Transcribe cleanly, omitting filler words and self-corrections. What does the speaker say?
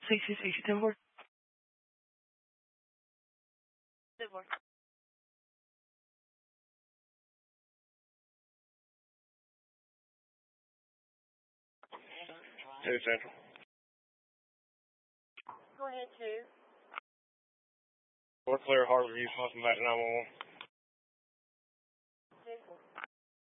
668 10-4. 10-4. Two Central. Go ahead, 2. We're clear, Harborview, Muslim back to 911.